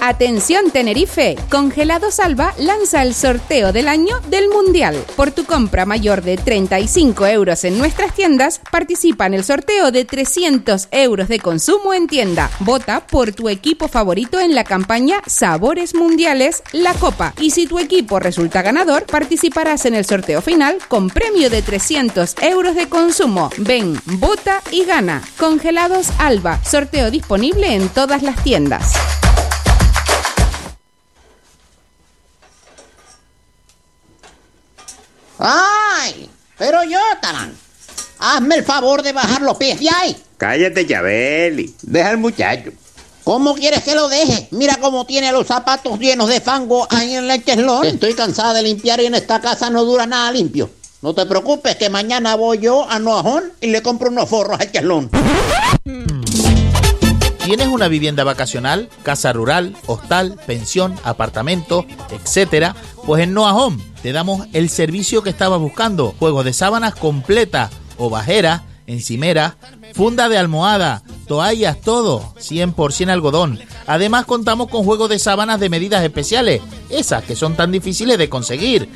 Atención Tenerife, Congelados Alba lanza el sorteo del año del Mundial. Por tu compra mayor de 35 euros en nuestras tiendas, participa en el sorteo de 300 euros de consumo en tienda. Vota por tu equipo favorito en la campaña Sabores Mundiales, la Copa. Y si tu equipo resulta ganador, participarás en el sorteo final con premio de 300 euros de consumo. Ven, vota y gana. Congelados Alba, sorteo disponible en todas las tiendas. ¡Ay! Pero Yotaran, hazme el favor de bajar los pies de ahí. Cállate, Chabeli. Deja al muchacho. ¿Cómo quieres que lo deje? Mira cómo tiene los zapatos llenos de fango ahí en el cheslón. Estoy cansada de limpiar y en esta casa no dura nada limpio. No te preocupes que mañana voy yo a Noajón y le compro unos forros al cheslón. ¿Tienes una vivienda vacacional, casa rural, hostal, pensión, apartamento, etcétera? Pues en Noa Home te damos el servicio que estabas buscando. Juegos de sábanas completa, ovajeras, encimeras, funda de almohada, toallas, todo, 100% algodón. Además contamos con juegos de sábanas de medidas especiales, esas que son tan difíciles de conseguir.